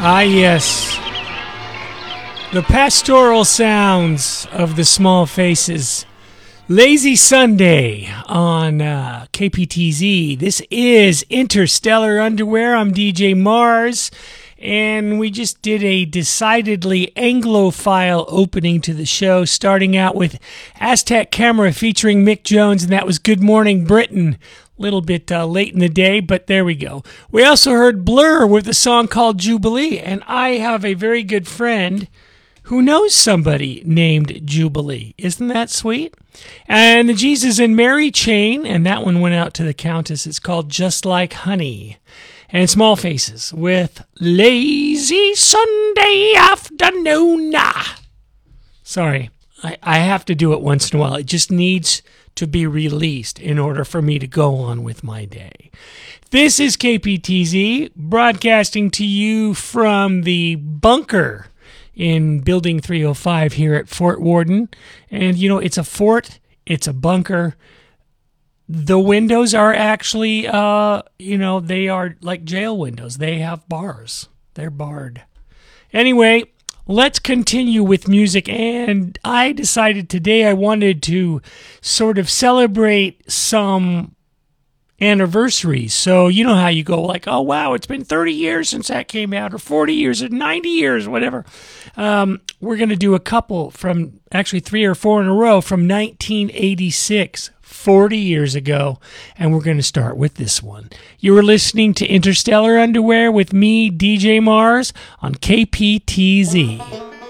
Ah, yes. The pastoral sounds of the Small Faces. Lazy Sunday on KPTZ. This is Interstellar Underwear. I'm DJ Mars, and we just did a decidedly Anglophile opening to the show, starting out with Aztec Camera featuring Mick Jones, and that was Good Morning Britain. Little bit late in the day, but there we go. We also heard Blur with a song called Jubilee, and I have a very good friend who knows somebody named Jubilee. Isn't that sweet? And the Jesus and Mary chain, and that one went out to the Countess. It's called Just Like Honey. And Small Faces with Lazy Sunday Afternoon. Sorry, I have to do it once in a while. It just needs to be released in order for me to go on with my day. This is KPTZ, broadcasting to you from the bunker in Building 305 here at Fort Worden. And, you know, it's a fort, it's a bunker. The windows are actually, they are like jail windows. They have bars. They're barred. Anyway, let's continue with music, and I decided today I wanted to sort of celebrate some anniversaries. So you know how you go like, oh wow, it's been 30 years since that came out, or 40 years, or 90 years, whatever. We're going to do a couple from, actually 3 or 4 in a row, from 1986, 40 years ago, and we're going to start with this one. You were listening to Interstellar Underwear with me, DJ Mars, on KPTZ.